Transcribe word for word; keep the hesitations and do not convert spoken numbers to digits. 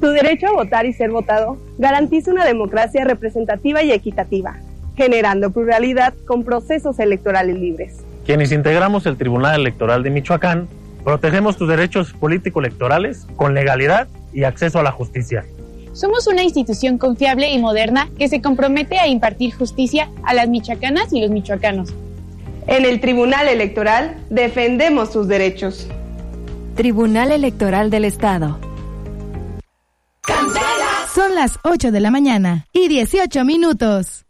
Tu derecho a votar y ser votado garantiza una democracia representativa y equitativa, generando pluralidad con procesos electorales libres. Quienes integramos el Tribunal Electoral de Michoacán, protegemos tus derechos político-electorales con legalidad y acceso a la justicia. Somos una institución confiable y moderna que se compromete a impartir justicia a las michoacanas y los michoacanos. En el Tribunal Electoral defendemos tus derechos. Tribunal Electoral del Estado. Son las ocho de la mañana y dieciocho minutos.